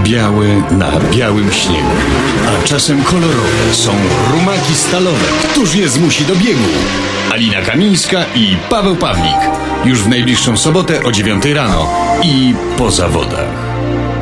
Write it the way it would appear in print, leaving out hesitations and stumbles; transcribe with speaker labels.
Speaker 1: białe na białym śniegu. A czasem kolorowe są rumaki stalowe. Któż je zmusi do biegu? Alina Kamińska i Paweł Pawlik. Już w najbliższą sobotę o 9 rano i po zawodach.